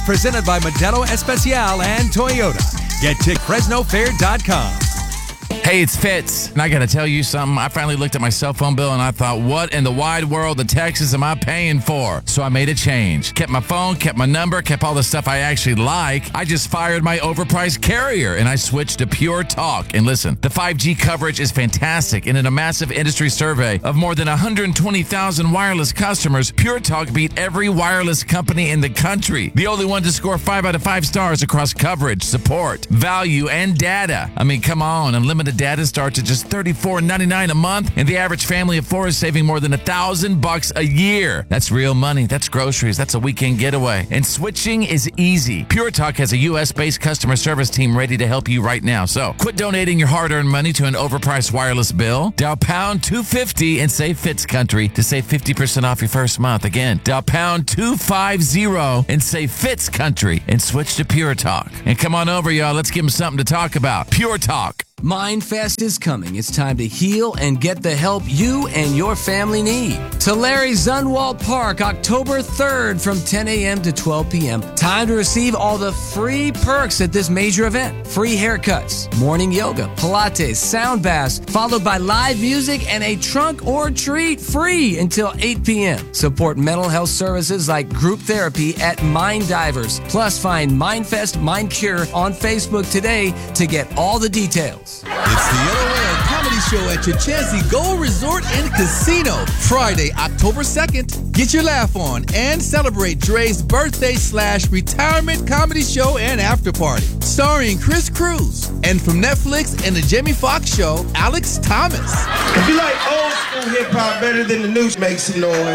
Presented by Modelo Especial and Toyota. Get to CresnoFair.com. Hey, it's Fitz, and I got to tell you something. I finally looked at my cell phone bill, and I thought, what in the wide world of Texas am I paying for? So I made a change. Kept my phone, kept my number, kept all the stuff I actually like. I just fired my overpriced carrier, and I switched to Pure Talk. And listen, the 5G coverage is fantastic, and in a massive industry survey of more than 120,000 wireless customers, Pure Talk beat every wireless company in the country. The only one to score 5 out of 5 stars across coverage, support, value, and data. I mean, come on, unlimited data starts at just $34.99 a month, and the average family of 4 is saving more than $1,000 a year. That's real money. That's groceries. That's a weekend getaway. And switching is easy. Pure Talk has a U.S.-based customer service team ready to help you right now. So quit donating your hard-earned money to an overpriced wireless bill. Dial pound 250 and say Fitz Country to save 50% off your first month. Again, dial pound 250 and say Fitz Country and switch to Pure Talk. And come on over, y'all. Let's give them something to talk about. Pure Talk. MindFest is coming. It's time to heal and get the help you and your family need. Tulare Zunwalt Park, October 3rd from 10 a.m. to 12 p.m. Time to receive all the free perks at this major event. Free haircuts, morning yoga, Pilates, sound baths, followed by live music and a trunk or treat free until 8 p.m. Support mental health services like group therapy at Mind Divers. Plus, find MindFest Mind Cure on Facebook today to get all the details. It's the LOL Comedy Show at Chachansey Gold Resort and Casino. Friday, October 2nd. Get your laugh on and celebrate Dre's birthday/retirement comedy show and after party. Starring Chris Cruz. And from Netflix and the Jamie Foxx Show, Alex Thomas. If you like old school hip-hop better than the new, make some noise.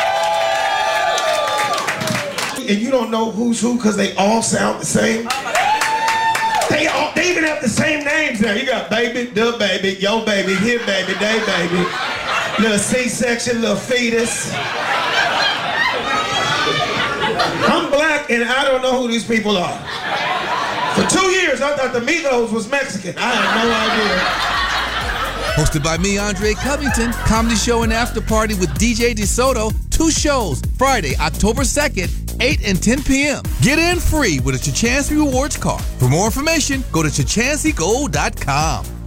And you don't know who's who because they all sound the same. They even have the same names now. You got baby, the baby, yo baby, here baby, they baby, little C-section, little fetus. I'm black and I don't know who these people are. For 2 years, I thought the Migos was Mexican. I had no idea. Hosted by me, Andre Covington. Comedy show and after party with DJ DeSoto. 2 shows. Friday, October 2nd. 8 and 10 p.m. Get in free with a Chachansey Rewards card. For more information, go to ChachanseyGold.com.